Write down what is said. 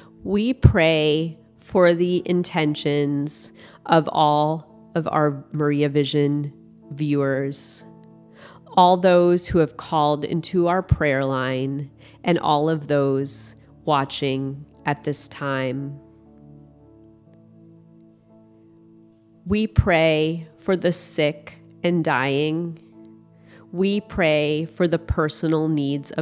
We pray for the intentions of all of our Maria Vision viewers, all those who have called into our prayer line, and all of those watching at this time. We pray for the sick and dying. We pray for the personal needs of